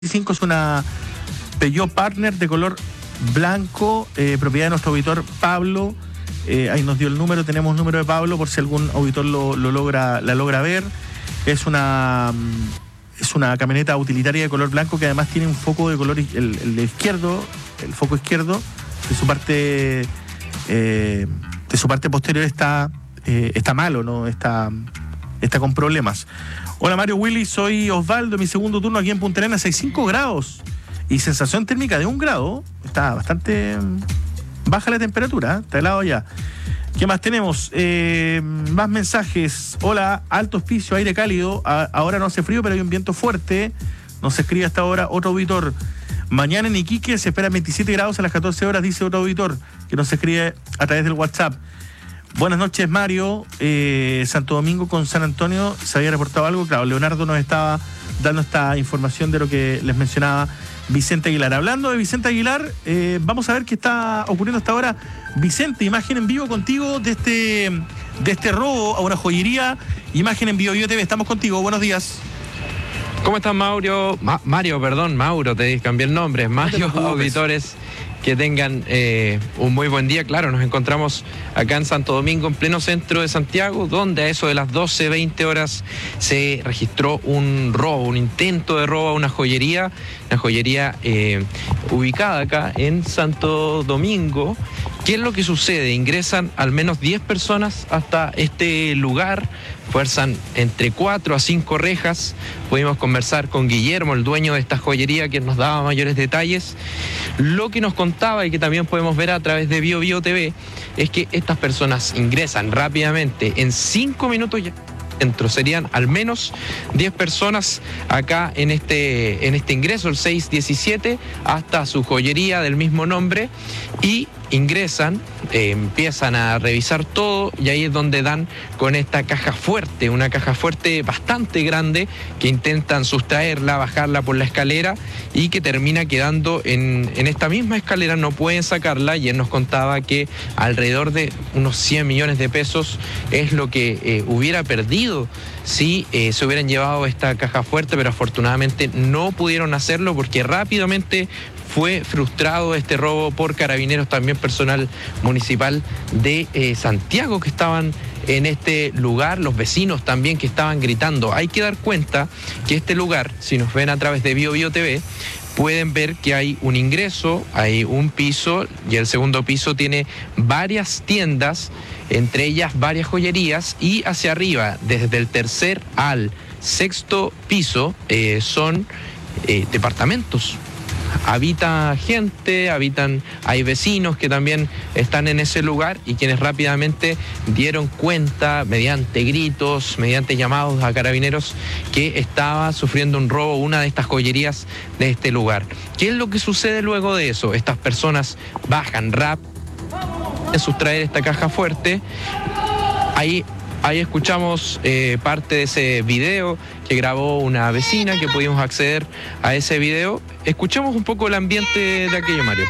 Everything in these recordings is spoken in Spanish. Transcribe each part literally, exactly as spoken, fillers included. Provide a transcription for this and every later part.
cinco es una Peugeot Partner de color blanco, eh, propiedad de nuestro auditor Pablo. Eh, ahí nos dio el número, tenemos el número de Pablo por si algún auditor lo, lo logra, la logra ver. Es una es una camioneta utilitaria de color blanco que además tiene un foco de color, el, el de izquierdo, el foco izquierdo de su parte eh, de su parte posterior está eh, está malo, no está está con problemas. Hola Mario, Willy, soy Osvaldo, mi segundo turno aquí en Punta Arenas, sesenta y cinco grados y sensación térmica de un grado. Está bastante baja la temperatura, ¿eh? Está helado ya. ¿Qué más tenemos? Eh, más mensajes. Hola, alto auspicio, aire cálido. A, ahora no hace frío, pero hay un viento fuerte. Nos escribe hasta ahora otro auditor. Mañana en Iquique se esperan veintisiete grados a las catorce horas, dice otro auditor, que nos escribe a través del WhatsApp. Buenas noches, Mario. Eh, Santo Domingo con San Antonio, ¿se había reportado algo? Claro, Leonardo nos estaba dando esta información de lo que les mencionaba Vicente Aguilar. Hablando de Vicente Aguilar, eh, vamos a ver qué está ocurriendo hasta ahora. Vicente, imagen en vivo contigo de este, de este robo a una joyería. Imagen en vivo, Bio T V, estamos contigo. Buenos días. ¿Cómo estás, Mauro? Ma- Mario, perdón, Mauro, te cambié el nombre. Mario, auditores, que tengan eh, un muy buen día. Claro, nos encontramos acá en Santo Domingo, en pleno centro de Santiago, donde a eso de las doce, veinte horas se registró un robo, un intento de robo a una joyería, una joyería eh, ubicada acá en Santo Domingo. ¿Qué es lo que sucede? Ingresan al menos diez personas hasta este lugar, fuerzan entre cuatro a cinco rejas. Pudimos conversar con Guillermo, el dueño de esta joyería, que nos daba mayores detalles. Lo que nos contaba y que también podemos ver a través de Bio Bio T V es que estas personas ingresan rápidamente, en cinco minutos ya dentro. Serían al menos diez personas acá en este, en este ingreso, el seis diecisiete, hasta su joyería del mismo nombre, y ingresan, eh, empiezan a revisar todo, y ahí es donde dan con esta caja fuerte, una caja fuerte bastante grande, que intentan sustraerla, bajarla por la escalera, y que termina quedando en, en esta misma escalera. No pueden sacarla, y él nos contaba que alrededor de unos cien millones de pesos es lo que eh, hubiera perdido si eh, se hubieran llevado esta caja fuerte, pero afortunadamente no pudieron hacerlo porque rápidamente fue frustrado este robo por carabineros, también personal municipal de eh, Santiago que estaban en este lugar, los vecinos también que estaban gritando. Hay que dar cuenta que este lugar, si nos ven a través de Bio Bio T V, pueden ver que hay un ingreso, hay un piso, y el segundo piso tiene varias tiendas, entre ellas varias joyerías, y hacia arriba, desde el tercer al sexto piso, eh, son eh, departamentos. Habita gente, habitan, hay vecinos que también están en ese lugar, y quienes rápidamente dieron cuenta mediante gritos, mediante llamados a carabineros, que estaba sufriendo un robo una de estas joyerías de este lugar. ¿Qué es lo que sucede luego de eso? Estas personas bajan rápido a sustraer esta caja fuerte. Ahí Ahí escuchamos eh, parte de ese video que grabó una vecina, que pudimos acceder a ese video. Escuchemos un poco el ambiente de aquello, Mario.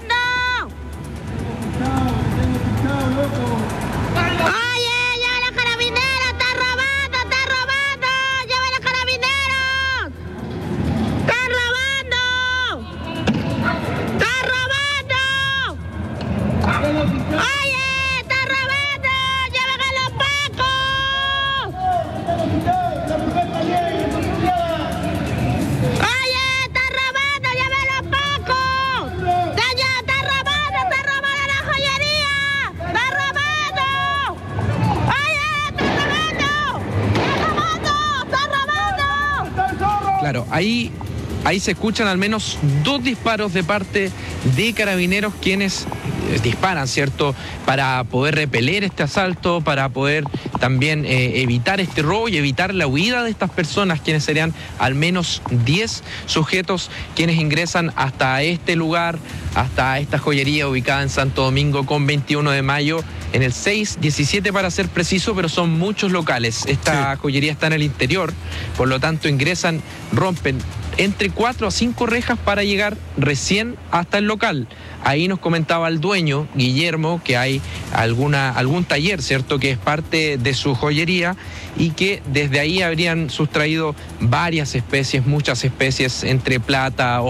Claro, ahí, ahí se escuchan al menos dos disparos de parte de carabineros, quienes eh, disparan, ¿cierto?, para poder repeler este asalto, para poder también eh, evitar este robo y evitar la huida de estas personas, quienes serían al menos diez sujetos quienes ingresan hasta este lugar, hasta esta joyería ubicada en Santo Domingo con veintiuno de mayo, en el seis diecisiete para ser preciso, pero son muchos locales. Esta sí. joyería está en el interior, por lo tanto ingresan, rompen entre cuatro a cinco rejas para llegar recién hasta el local. Ahí nos comentaba el dueño, Guillermo, que hay alguna, algún taller, ¿cierto?, que es parte de su joyería y que desde ahí habrían sustraído varias especies, muchas especies, entre plata,